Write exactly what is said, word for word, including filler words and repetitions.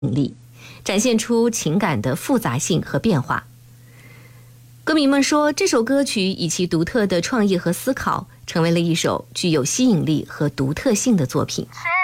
力，展现出情感的复杂性和变化。歌迷们说，这首歌曲以其独特的创意和思考，成为了一首具有吸引力和独特性的作品。